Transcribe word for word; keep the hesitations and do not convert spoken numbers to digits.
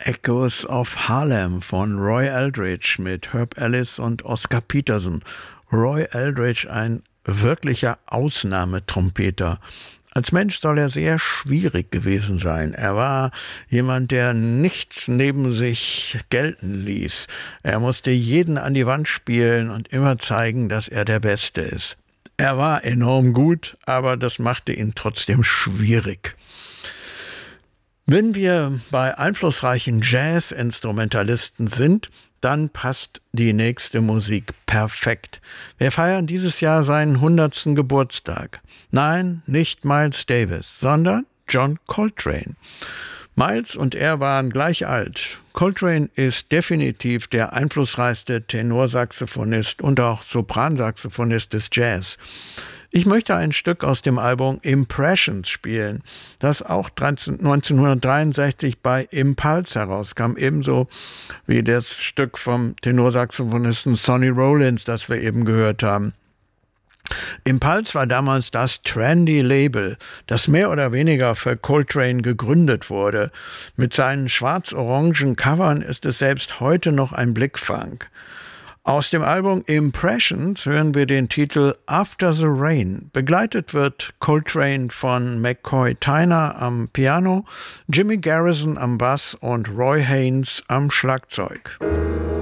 Echoes of Harlem von Roy Eldridge mit Herb Ellis und Oscar Peterson. Roy Eldridge, ein wirklicher Ausnahmetrompeter. Als Mensch soll er sehr schwierig gewesen sein. Er war jemand, der nichts neben sich gelten ließ. Er musste jeden an die Wand spielen und immer zeigen, dass er der Beste ist. Er war enorm gut, aber das machte ihn trotzdem schwierig. Wenn wir bei einflussreichen Jazz-Instrumentalisten sind, dann passt die nächste Musik perfekt. Wir feiern dieses Jahr seinen hundertsten Geburtstag. Nein, nicht Miles Davis, sondern John Coltrane. Miles und er waren gleich alt. Coltrane ist definitiv der einflussreichste Tenorsaxophonist und auch Sopransaxophonist des Jazz. Ich möchte ein Stück aus dem Album Impressions spielen, das auch neunzehnhundertdreiundsechzig bei Impulse herauskam, ebenso wie das Stück vom Tenorsaxophonisten Sonny Rollins, das wir eben gehört haben. Impulse war damals das trendy Label, das mehr oder weniger für Coltrane gegründet wurde. Mit seinen schwarz-orangen Covern ist es selbst heute noch ein Blickfang. Aus dem Album Impressions hören wir den Titel After the Rain. Begleitet wird Coltrane von McCoy Tyner am Piano, Jimmy Garrison am Bass und Roy Haynes am Schlagzeug.